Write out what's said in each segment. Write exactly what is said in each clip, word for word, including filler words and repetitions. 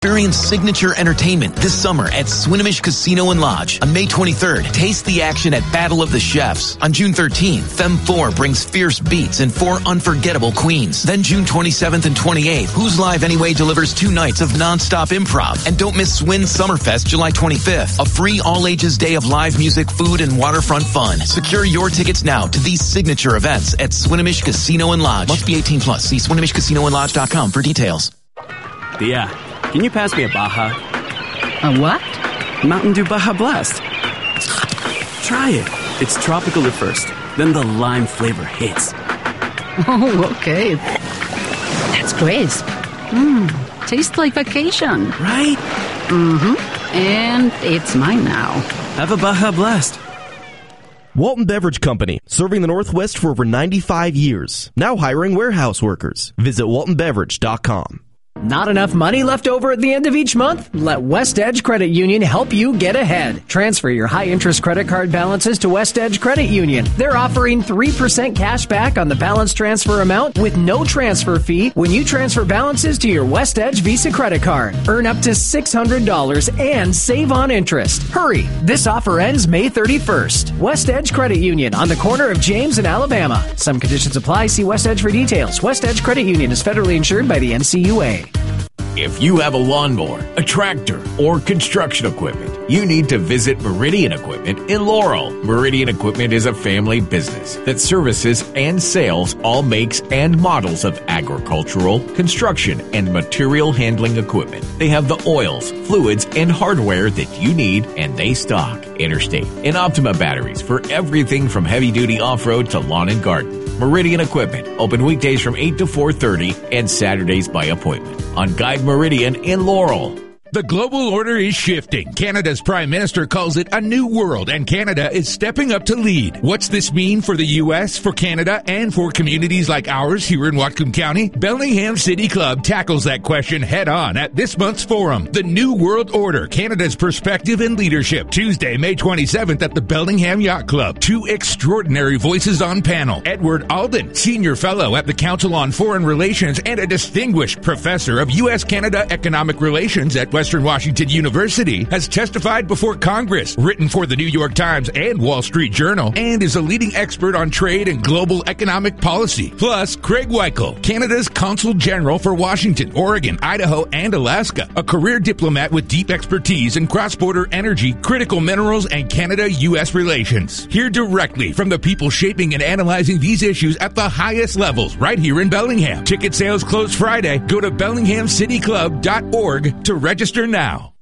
Experience signature entertainment this summer at Swinomish Casino and Lodge. On May twenty-third, taste the action at Battle of the Chefs. On June thirteenth, Femme four brings fierce beats and four unforgettable queens. Then June twenty-seventh and twenty-eighth, Who's Live Anyway delivers two nights of non-stop improv. And don't miss Swin Summerfest July twenty-fifth, a free all-ages day of live music, food, and waterfront fun. Secure your tickets now to these signature events at Swinomish Casino and Lodge. Must be eighteen plus. See Swinomish Casino and Lodge dot com for details. Yeah. Can you pass me a Baja? A what? Mountain Dew Baja Blast. Try it. It's tropical at first, then the lime flavor hits. Oh, okay. That's crisp. Mmm, tastes like vacation. Right? Mm-hmm. And it's mine now. Have a Baja Blast. Walton Beverage Company, serving the Northwest for over ninety-five years. Now hiring warehouse workers. Visit walton beverage dot com. Not enough money left over at the end of each month? Let West Edge Credit Union help you get ahead. Transfer your high-interest credit card balances to West Edge Credit Union. They're offering three percent cash back on the balance transfer amount with no transfer fee when you transfer balances to your West Edge Visa credit card. Earn up to six hundred dollars and save on interest. Hurry! This offer ends May thirty-first. West Edge Credit Union on the corner of James and Alabama. Some conditions apply. See West Edge for details. West Edge Credit Union is federally insured by the N C U A. If you have a lawnmower, a tractor, or construction equipment, you need to visit Meridian Equipment in Laurel. Meridian Equipment is a family business that services and sales all makes and models of agricultural, construction, and material handling equipment. They have the oils, fluids, and hardware that you need, and they stock Interstate and Optima batteries for everything from heavy-duty off-road to lawn and garden. Meridian Equipment, open weekdays from eight to four thirty and Saturdays by appointment on Guide Meridian in Laurel. The global order is shifting. Canada's Prime Minister calls it a new world, and Canada is stepping up to lead. What's this mean for the U S, for Canada, and for communities like ours here in Whatcom County? Bellingham City Club tackles that question head on at this month's forum, The New World Order, Canada's Perspective and Leadership, Tuesday, May twenty-seventh at the Bellingham Yacht Club. Two extraordinary voices on panel. Edward Alden, Senior Fellow at the Council on Foreign Relations and a distinguished professor of U S Canada Economic Relations at Western Washington University, has testified before Congress, written for the New York Times and Wall Street Journal, and is a leading expert on trade and global economic policy. Plus, Craig Weichel, Canada's Consul General for Washington, Oregon, Idaho, and Alaska, a career diplomat with deep expertise in cross-border energy, critical minerals, and Canada-U S relations. Hear directly from the people shaping and analyzing these issues at the highest levels right here in Bellingham. Ticket sales close Friday. Go to bellingham city club dot org to register now.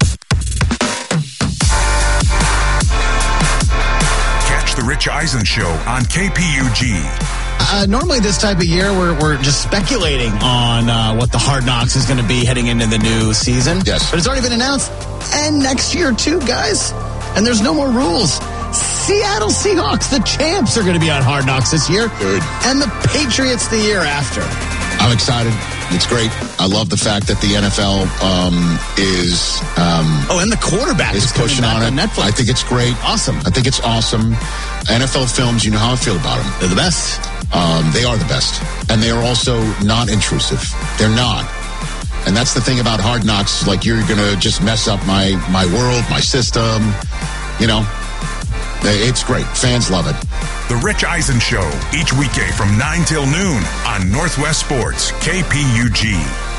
Catch the Rich Eisen Show on K P U G. Uh, normally this type of year, we're, we're just speculating on uh, what the Hard Knocks is going to be heading into the new season. Yes. But it's already been announced. And next year, too, guys. And there's no more rules. Seattle Seahawks, the champs, are going to be on Hard Knocks this year. Good. And the Patriots the year after. I'm excited. It's great. I love the fact that the N F L um, is... Um, oh, and the quarterback is, is pushing on it. on Netflix. I think it's great. Awesome. I think it's awesome. N F L films, you know how I feel about them. They're the best. Um, they are the best. And they are also not intrusive. They're not. And that's the thing about Hard Knocks. Like, you're going to just mess up my, my world, my system. You know, it's great. Fans love it. The Rich Eisen Show, each weekday from nine till noon on Northwest Sports, K P U G.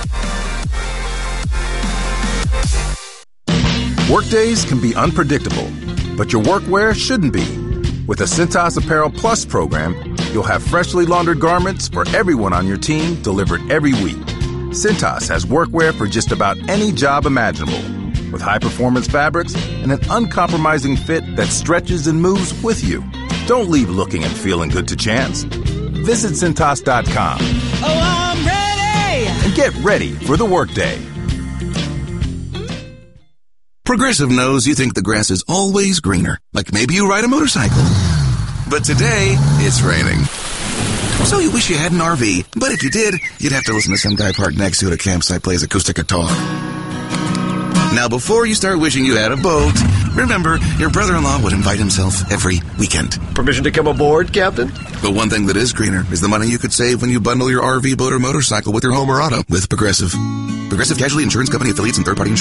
Workdays can be unpredictable, but your workwear shouldn't be. With the Cintas Apparel Plus program, you'll have freshly laundered garments for everyone on your team delivered every week. Cintas has workwear for just about any job imaginable, with high-performance fabrics and an uncompromising fit that stretches and moves with you. Don't leave looking and feeling good to chance. Visit Cintas dot com. Oh, I'm ready! And get ready for the workday. Progressive knows you think the grass is always greener, like maybe you ride a motorcycle. But today, it's raining. So you wish you had an R V, but if you did, you'd have to listen to some guy parked next to it at a campsite plays acoustic guitar. Now, before you start wishing you had a boat, remember, your brother-in-law would invite himself every weekend. Permission to come aboard, Captain? But one thing that is greener is the money you could save when you bundle your R V, boat, or motorcycle with your home or auto with Progressive. Progressive Casualty Insurance Company affiliates and third-party insurance.